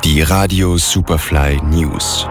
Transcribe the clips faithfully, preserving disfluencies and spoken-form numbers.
Die Radio Superfly News.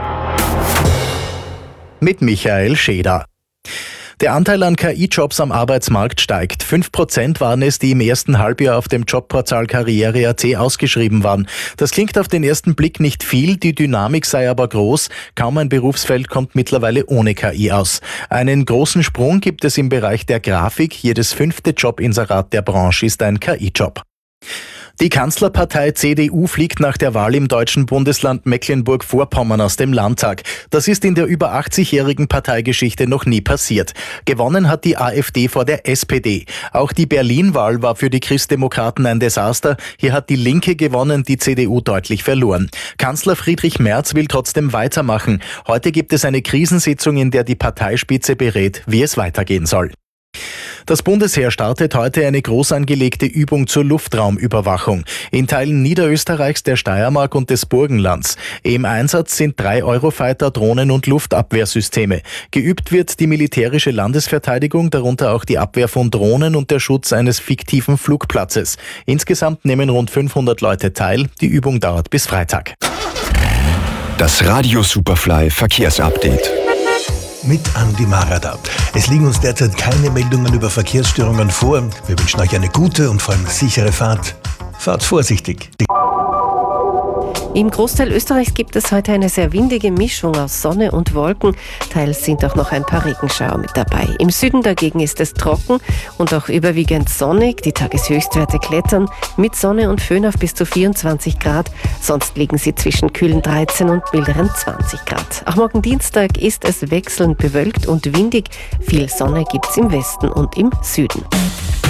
Mit Michael Scheder. Der Anteil an K I-Jobs am Arbeitsmarkt steigt. Fünf Prozent waren es, die im ersten Halbjahr auf dem Jobportal Karriere Punkt at ausgeschrieben waren. Das klingt auf den ersten Blick nicht viel, die Dynamik sei aber groß. Kaum ein Berufsfeld kommt mittlerweile ohne K I aus. Einen großen Sprung gibt es im Bereich der Grafik. Jedes fünfte Jobinserat der Branche ist ein K I-Job. Die Kanzlerpartei C D U fliegt nach der Wahl im deutschen Bundesland Mecklenburg-Vorpommern aus dem Landtag. Das ist in der über achtzigjährigen Parteigeschichte noch nie passiert. Gewonnen hat die AfD vor der S P D. Auch die Berlin-Wahl war für die Christdemokraten ein Desaster. Hier hat die Linke gewonnen, die C D U deutlich verloren. Kanzler Friedrich Merz will trotzdem weitermachen. Heute gibt es eine Krisensitzung, in der die Parteispitze berät, wie es weitergehen soll. Das Bundesheer startet heute eine groß angelegte Übung zur Luftraumüberwachung in Teilen Niederösterreichs, der Steiermark und des Burgenlands. Im Einsatz sind drei Eurofighter, Drohnen und Luftabwehrsysteme. Geübt wird die militärische Landesverteidigung, darunter auch die Abwehr von Drohnen und der Schutz eines fiktiven Flugplatzes. Insgesamt nehmen rund fünfhundert Leute teil. Die Übung dauert bis Freitag. Das Radio Superfly Verkehrsupdate. Mit Andi Marada. Es liegen uns derzeit keine Meldungen über Verkehrsstörungen vor. Wir wünschen euch eine gute und vor allem sichere Fahrt. Fahrt vorsichtig. Im Großteil Österreichs gibt es heute eine sehr windige Mischung aus Sonne und Wolken. Teils sind auch noch ein paar Regenschauer mit dabei. Im Süden dagegen ist es trocken und auch überwiegend sonnig. Die Tageshöchstwerte klettern mit Sonne und Föhn auf bis zu vierundzwanzig Grad. Sonst liegen sie zwischen kühlen dreizehn und milderen zwanzig Grad. Auch morgen Dienstag ist es wechselnd bewölkt und windig. Viel Sonne gibt's im Westen und im Süden.